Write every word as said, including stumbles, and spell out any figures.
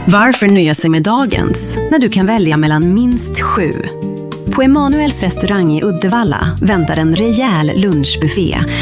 Varför nöja sig med dagens när du kan välja mellan minst sju? På Emanuels restaurang i Uddevalla väntar en rejäl lunchbuffé